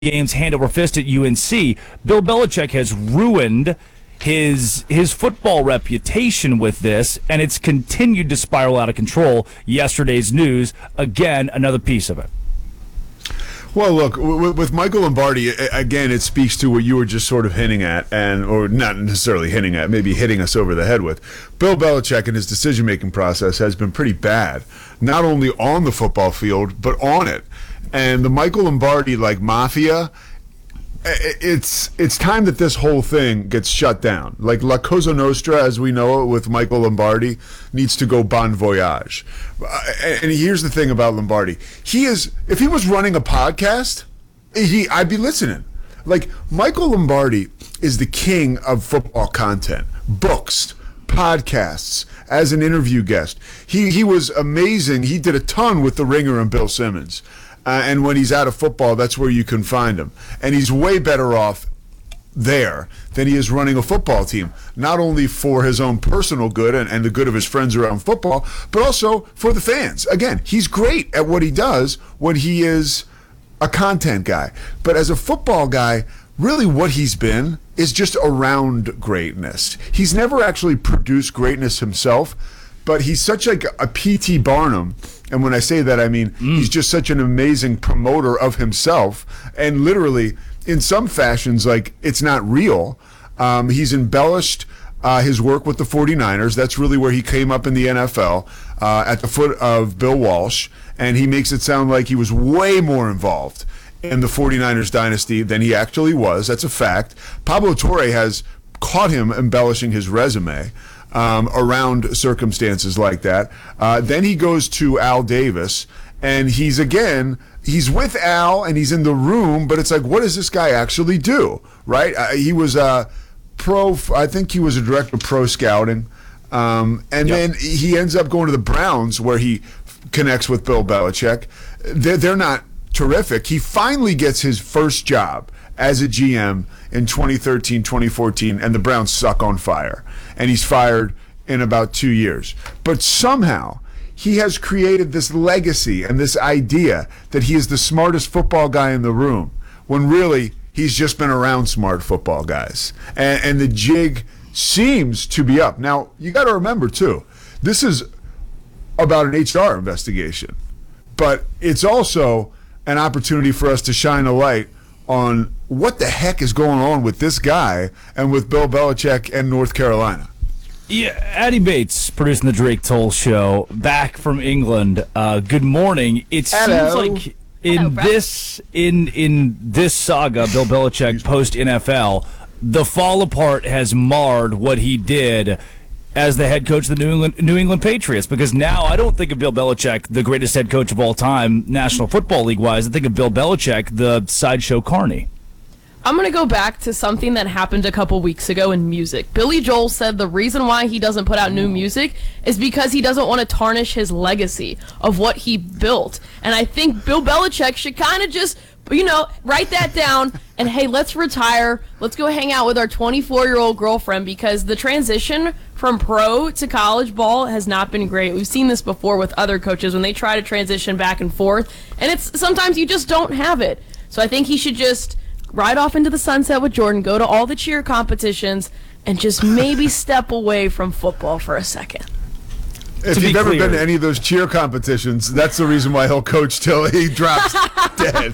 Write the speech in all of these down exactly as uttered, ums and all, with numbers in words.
games hand over fist at U N C. Bill Belichick has ruined his his football reputation with this, and it's continued to spiral out of control. Yesterday's news, again, another piece of it. Well, look, with Michael Lombardi, again, it speaks to what you were just sort of hinting at, and or not necessarily hinting at, maybe hitting us over the head with. Bill Belichick and his decision-making process has been pretty bad, not only on the football field, but on it. And the Michael Lombardi, like, mafia, it's it's time that this whole thing gets shut down. Like La Cosa Nostra, as we know it with Michael Lombardi, needs to go bon voyage. And here's the thing about Lombardi. He is, if he was running a podcast, he I'd be listening. Like, Michael Lombardi is the king of football content. Books, podcasts, as an interview guest. He he was amazing. He did a ton with The Ringer and Bill Simmons. Uh, and when he's out of football, that's where you can find him. And he's way better off there than he is running a football team, not only for his own personal good and, and the good of his friends around football, but also for the fans. Again, he's great at what he does when he is a content guy. But as a football guy, really what he's been is just around greatness. He's never actually produced greatness himself, but he's such like a P T Barnum. And when I say that, I mean mm. he's just such an amazing promoter of himself. And literally, in some fashions, like, it's not real. Um, he's embellished uh, his work with the forty-niners. That's really where he came up in the N F L, uh, at the foot of Bill Walsh. And he makes it sound like he was way more involved in the forty-niners dynasty than he actually was. That's a fact. Pablo Torre has caught him embellishing his resume Um, around circumstances like that. Uh, then he goes to Al Davis, and he's, again, he's with Al, and he's in the room, but it's like, what does this guy actually do, right? Uh, he was a pro, I think he was a director of pro scouting, um, and yep. then he ends up going to the Browns, where he connects with Bill Belichick. They're, they're not terrific. He finally gets his first job as a G M in twenty thirteen, twenty fourteen, and the Browns suck on fire. And he's fired in about two years. But somehow, he has created this legacy and this idea that he is the smartest football guy in the room, when really, he's just been around smart football guys. And, and the jig seems to be up. Now, you got to remember, too, this is about an H R investigation. But it's also an opportunity for us to shine a light on what the heck is going on with this guy and with Bill Belichick and North Carolina. Yeah, Addie Bates, producing the Drake Toll Show, back from England. Uh, good morning. It Hello. seems like in Hello, bro. this in in this saga, Bill Belichick post N F L, the fall apart has marred what he did as the head coach of the New England New England Patriots. Because now I don't think of Bill Belichick, the greatest head coach of all time, National Football League wise. I think of Bill Belichick, the sideshow carny. I'm going to go back to something that happened a couple weeks ago in music. Billy Joel said the reason why he doesn't put out new music is because he doesn't want to tarnish his legacy of what he built. And I think Bill Belichick should kind of just, you know, write that down and, hey, let's retire. Let's go hang out with our twenty-four-year-old girlfriend, because the transition from pro to college ball has not been great. We've seen this before with other coaches when they try to transition back and forth, and it's sometimes you just don't have it. So I think he should just ride off into the sunset with Jordan, go to all the cheer competitions, and just maybe step away from football for a second. If you've ever been to any of those cheer competitions, that's the reason why he'll coach till he drops dead.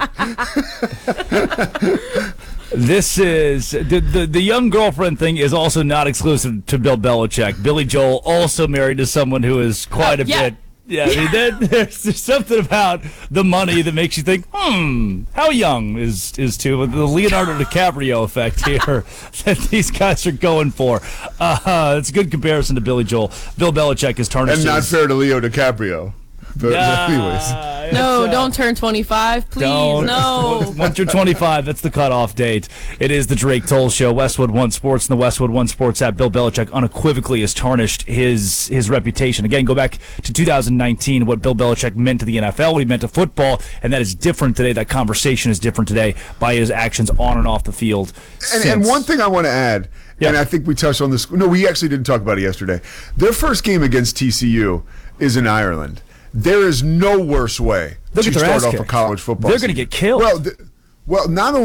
This is the, the the young girlfriend thing is also not exclusive to Bill Belichick. Billy Joel also married to someone who is quite a yeah. bit. Yeah, I mean, there, there's, there's something about the money that makes you think, hmm, how young is is too? The Leonardo DiCaprio effect here that these guys are going for. Uh, it's a good comparison to Billy Joel. Bill Belichick is tarnished. And not his, fair to Leo DiCaprio. But uh, anyways. No, uh, don't turn twenty-five, please. Don't. No. Once you're twenty-five, that's the cutoff date. It is the Drake Toll Show, Westwood One Sports, and the Westwood One Sports app. Bill Belichick unequivocally has tarnished his his reputation. Again, go back to two thousand nineteen, what Bill Belichick meant to the N F L, what he meant to football, and that is different today. That conversation is different today by his actions on and off the field. And, and one thing I want to add, yeah. and I think we touched on this. No, we actually didn't talk about it yesterday. Their first game against T C U is in Ireland. There is no worse way They'll to get their start ass off a kicked. college football They're season. going to get killed. Well, th- Well, not